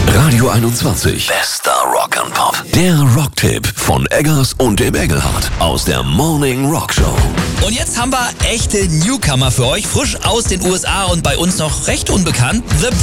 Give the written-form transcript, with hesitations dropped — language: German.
Radio 21. Bester Rock'n'Pop. Der Rocktipp von Eggers und dem Engelhardt aus der Morning Rock Show. Und jetzt haben wir echte Newcomer für euch, frisch aus den USA und bei uns noch recht unbekannt. The